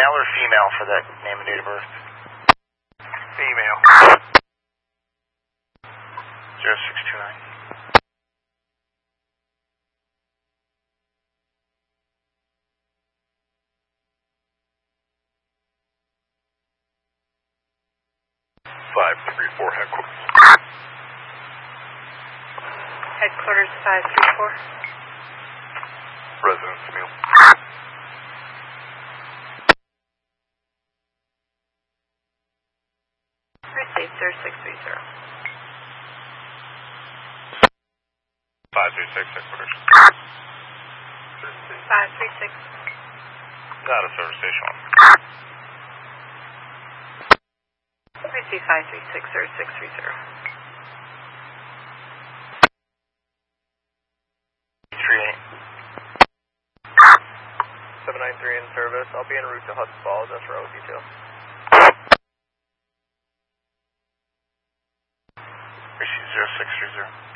male or female for that name and date of birth? Female. 0629. Headquarters. Headquarters 534. Residence meal. Received, sir, 630. 536 headquarters. 536. Not a service station. Receive 536, sir, 630. 38. 793 in service. I'll be en route to Hudson Falls. That's row detail. Receive 0630.